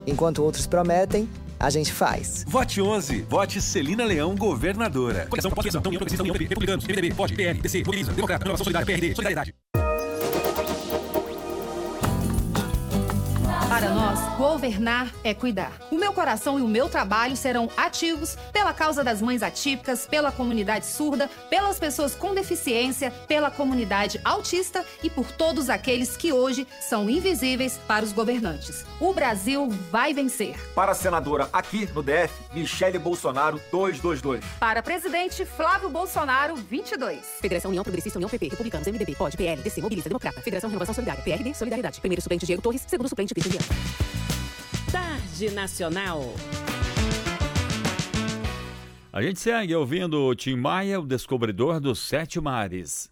Enquanto outros prometem, a gente faz. Vote 11. Vote Celina Leão, governadora. Coligação Pós-Criação, União Progressista, União PP, Republicanos, MDB, POD, PL, DC, Mobiliza, Democrata, Renovação Solidária, PRD, Solidariedade. Para nós, governar é cuidar. O meu coração e o meu trabalho serão ativos pela causa das mães atípicas, pela comunidade surda, pelas pessoas com deficiência, pela comunidade autista e por todos aqueles que hoje são invisíveis para os governantes. O Brasil vai vencer. Para a senadora aqui no DF, Michele Bolsonaro, 222. Para presidente, Flávio Bolsonaro, 22. Federação União Progressista, União PP, Republicanos, MDB, POD, PL, DC, Mobiliza, Democrata, Federação Renovação Solidária, PRD, Solidariedade. Primeiro suplente Diego Torres, segundo suplente Cristian Viana. Tarde Nacional. A gente segue ouvindo o Tim Maia, o descobridor dos 7 mares.